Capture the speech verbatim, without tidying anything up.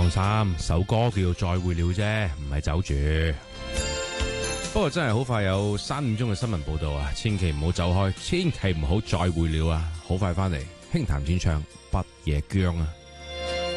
放心，首歌叫做再會了啫，唔係走住。不過真係好快有三點鐘嘅新聞報道啊，千祈唔好走開，千祈唔好再會了啊！好快翻嚟，輕談淺唱不夜僵啊！